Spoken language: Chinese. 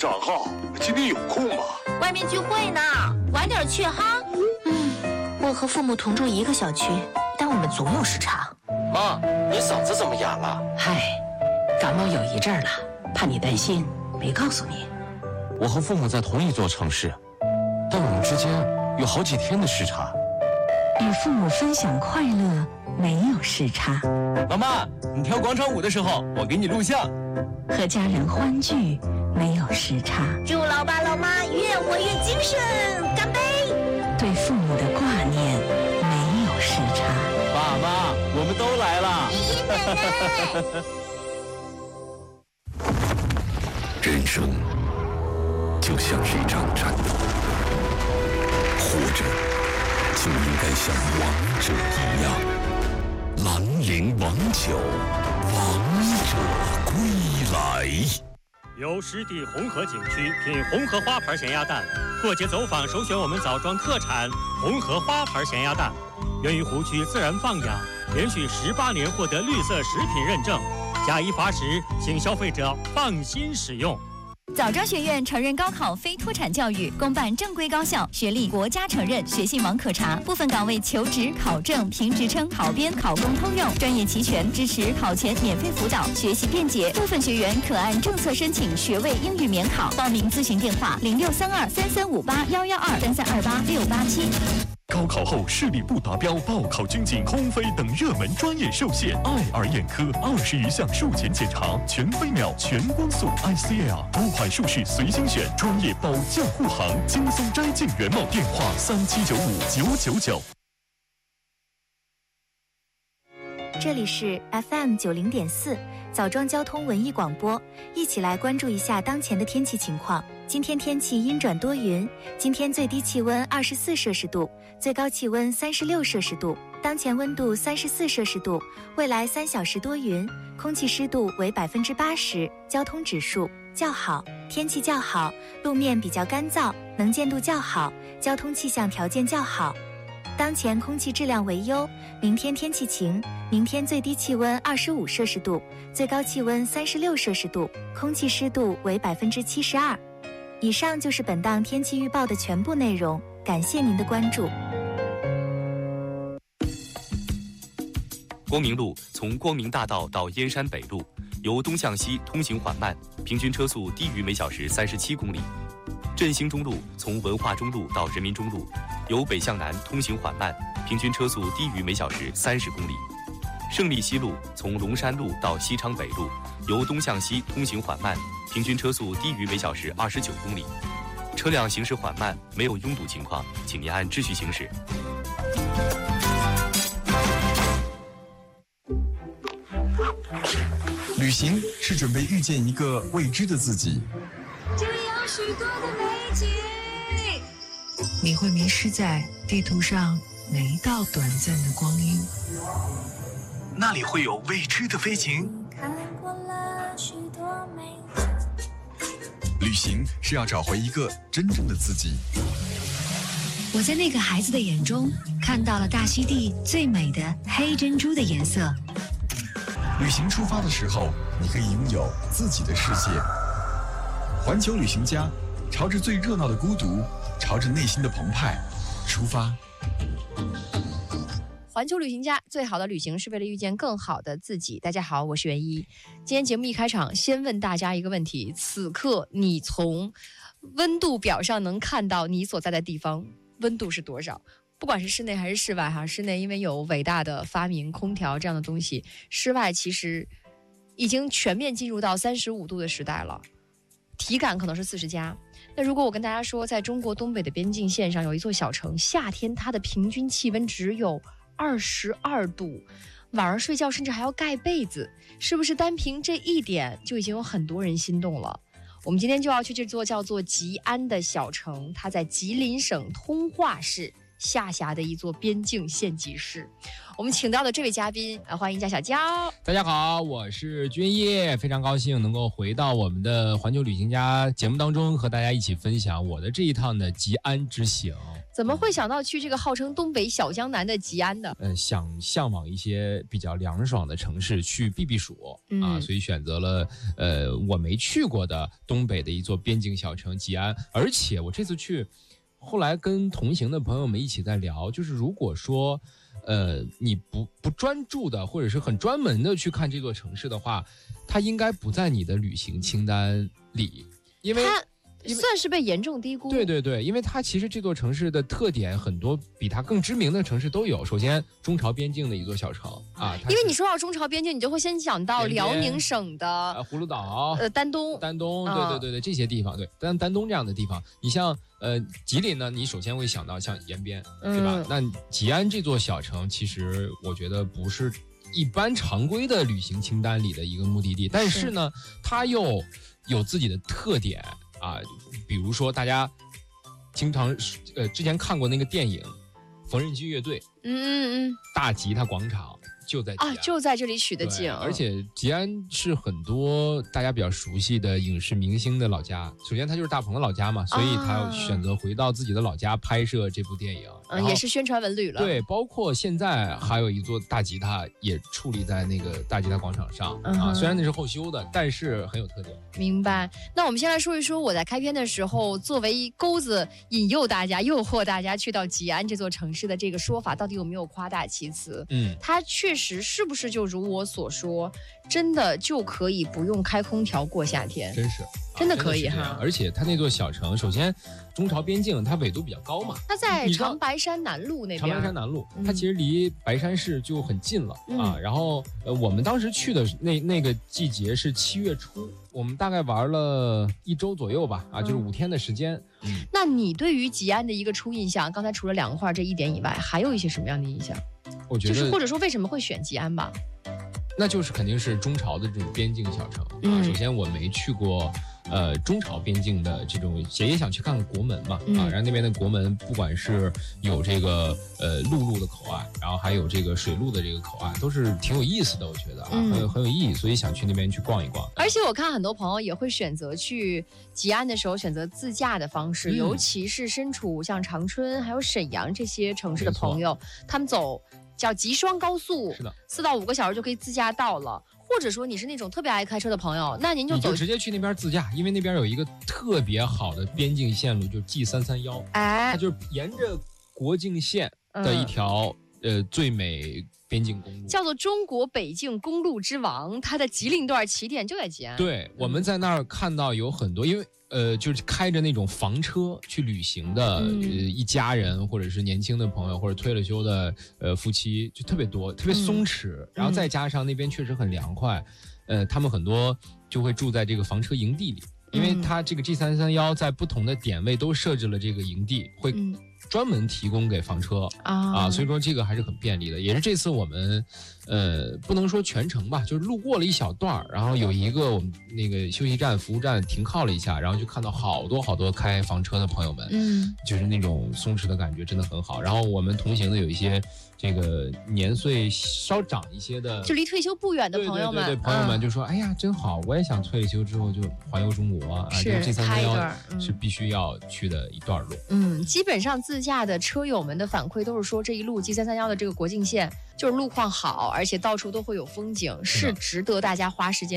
账号，今天有空吗？ 外面聚会呢，晚点去哈。我和父母同住一个小区，但我们总有时差。 妈，你嗓子怎么哑了？ 嗨，感冒有一阵了，怕你担心，没告诉你。 我和父母在同一座城市，但我们之间有好几天的时差。 与父母分享快乐，没有时差。 老妈，你跳广场舞的时候，我给你录像。 和家人欢聚，没有时差。 祝老爸老妈越活越精神，干杯！ 对父母的挂念，没有时差。 爸妈，我们都来了。 爷爷奶奶。人生就像是一场战斗，活着就应该像王者一样。兰陵王酒，王者归来。 由湿地红河景区品红河花牌咸鸭蛋，过节走访首选我们枣庄特产红河花牌咸鸭蛋，源于湖区自然放养，连续18年获得绿色食品认证，假一罚10，请消费者放心使用。 枣庄学院承认高考非脱产教育，公办正规高校，学历国家承认，学信网可查，部分岗位求职、考证、评职称、考编、考公通用，专业齐全，支持考前免费辅导，学习便捷。部分学员可按政策申请学位英语免考，报名咨询电话063233581123286887。 高考后视力不达标、报考军警、空飞等热门专业受限，爱尔眼科20余项术前检查，全飞秒、全光速 ICL， 多款术式随心选，专业保驾护航，轻松摘镜原貌。电话37959999。 这里是 FM 90.4枣庄交通文艺广播，一起来关注一下当前的天气情况。今天天气阴转多云，今天最低气温24摄氏度，最高气温36摄氏度，当前温度34摄氏度，未来3小时多云，空气湿度为80%，交通指数较好，天气较好，路面比较干燥，能见度较好，交通气象条件较好。当前空气质量为优，明天天气晴，明天最低气温25摄氏度，最高气温36摄氏度，空气湿度为72%。以上就是本档天气预报的全部内容，感谢您的关注。 光明路从光明大道到燕山北路，由东向西通行缓慢，平均车速低于每小时37公里。振兴中路从文化中路到人民中路，由北向南通行缓慢，平均车速低于每小时30公里。胜利西路从龙山路到西昌北路，由东向西通行缓慢，平均车速低于每小时29公里。车辆行驶缓慢，没有拥堵情况，请您按秩序行驶。 旅行是准备遇见一个未知的自己， 这里有许多的美景， 你会迷失在地图上每一道短暂的光阴。 那里会有未知的飞行。 看过了许多美景。 旅行是要找回一个真正的自己。 我在那个孩子的眼中看到了大溪地最美的黑珍珠的颜色。 旅行出发的时候，你可以拥有自己的世界。环球旅行家，朝着最热闹的孤独，朝着内心的澎湃出发。 环球旅行家，最好的旅行是为了遇见更好的自己。大家好，我是袁一。今天节目一开场，先问大家一个问题：此刻你从温度表上能看到你所在的地方温度是多少？不管是室内还是室外哈，室内因为有伟大的发明空调这样的东西，室外其实已经全面进入到35度的时代了，体感可能是40加。那如果我跟大家说，在中国东北的边境线上有一座小城，夏天它的平均气温只有22度，晚上睡觉甚至还要盖被子，是不是单凭这一点就已经有很多人心动了？我们今天就要去这座叫做吉安的小城，它在吉林省通化市下辖的一座边境县级市。我们请到的这位嘉宾，欢迎贾小娇。 大家好，我是君毅，非常高兴能够回到我们的环球旅行家节目当中，和大家一起分享我的这一趟的吉安之行。 怎么会想到去这个号称东北小江南的吉安呢？ 向往一些比较凉爽的城市去避避暑啊，所以选择了我没去过的东北的一座边境小城吉安。而且我这次去，后来跟同行的朋友们一起在聊，就是如果说你不专注的或者是很专门的去看这座城市的话，它应该不在你的旅行清单里，因为算是被严重低估。 对，因为它其实这座城市的特点很多比它更知名的城市都有。首先，中朝边境的一座小城啊， 因为你说到中朝边境，你就会先想到辽宁省的葫芦岛、 丹东， 对这些地方，对，丹东这样的地方。你像吉林呢，你首先会想到像延边，对吧？那吉安这座小城，其实我觉得不是一般常规的旅行清单里的一个目的地，但是呢，它又有自己的特点。啊，比如说大家经常之前看过那个电影《缝纫机乐队》，大吉他广场就在吉安就在这里取的景。 而且吉安是很多大家比较熟悉的影视明星的老家，首先他就是大鹏的老家嘛，所以他要选择回到自己的老家拍摄这部电影。 也是宣传文旅了。 对，包括现在还有一座大吉他也矗立在那个大吉他广场上啊，虽然那是后修的，但是很有特点。 明白。那我们先来说一说我在开篇的时候作为钩子引诱大家、诱惑大家去到吉安这座城市的这个说法，到底有没有夸大其词？它确实是不是就如我所说，真的就可以不用开空调过夏天？ 真的可以哈。 而且它那座小城，首先中朝边境它纬度比较高嘛， 它在长白山南路那边。 长白山南路，它其实离白山市就很近了啊。然后我们当时去的那个季节是7月初，我们大概玩了1周左右吧，就是5天的时间。 那你对于吉安的一个初印象，刚才除了凉快这一点以外，还有一些什么样的印象？ 我觉得就是或者说为什么会选吉安吧？ 那就是肯定是中朝的这种边境小城啊。首先我没去过中朝边境的这种，也想去看看国门嘛啊。然后那边的国门不管是有这个陆路的口岸，然后还有这个水路的这个口岸，都是挺有意思的，我觉得啊，很有意义，所以想去那边去逛一逛。 而且我看很多朋友也会选择去吉安的时候选择自驾的方式，尤其是身处像长春还有沈阳这些城市的朋友，他们走叫吉双高速，是的，4到5个小时就可以自驾到了。或者说你是那种特别爱开车的朋友，那您就直接去那边自驾，因为那边有一个特别好的边境线路，就是 G331，它就是沿着国境线的一条最美边境公路， 叫做中国北境公路之王，它的吉林段起点就在吉安。 对，我们在那儿看到有很多，因为就是开着那种房车去旅行的一家人，或者是年轻的朋友，或者退了休的夫妻，就特别多，特别松弛。然后再加上那边确实很凉快，他们很多就会住在这个房车营地里，因为它这个 G331在不同的点位都设置了这个营地，会专门提供给房车所以说这个还是很便利的。也是这次我们不能说全程吧，就是路过了一小段，然后有一个我们那个休息站服务站停靠了一下，然后就看到好多开房车的朋友们，就是那种松弛的感觉真的很好。然后我们同行的有一些这个年岁稍长一些的， 就离退休不远的朋友们， 对朋友们就说哎呀真好，我也想退了休之后就环游中国啊，这331是必须要去的一段路。 基本上自驾的车友们的反馈都是说，这一路 G331的这个国境线就是路况好，而且到处都会有风景，是值得大家花时间